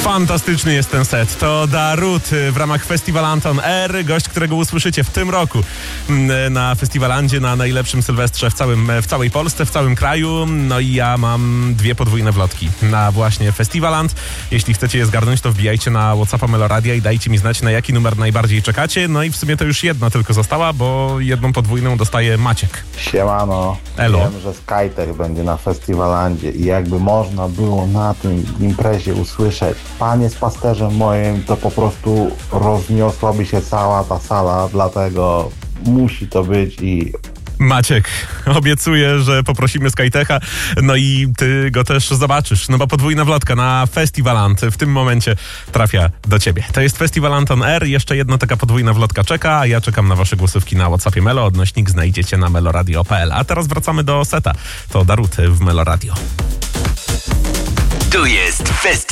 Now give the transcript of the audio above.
Fantastyczny jest ten set. To Darut w ramach Festival Anton R. Gość, którego usłyszycie w tym roku na Festiwalandzie, na najlepszym Sylwestrze w całej Polsce, w całym kraju. No i ja mam 2 podwójne wlotki na właśnie Festiwaland. Jeśli chcecie je zgarnąć, to wbijajcie na WhatsAppa Meloradia i dajcie mi znać, na jaki numer najbardziej czekacie. No i w sumie to już jedna tylko została, bo jedną podwójną dostaje Maciek. Siemano. Elo. Wiem, że Skytech będzie na Festiwalandzie i jakby można było na tym imprezie usłyszeć Panie z pasterzem moim, to po prostu rozniosłaby się cała ta sala, dlatego musi to być i... Maciek, obiecuję, że poprosimy Skytecha, no i ty go też zobaczysz, no bo podwójna wlotka na Festiwaland w tym momencie trafia do ciebie. To jest Festival Anton R, jeszcze jedna taka podwójna wlotka czeka, a ja czekam na wasze głosówki na WhatsAppie Melo, odnośnik znajdziecie na meloradio.pl. A teraz wracamy do seta, to Darut w Meloradio. Tu jest Festival.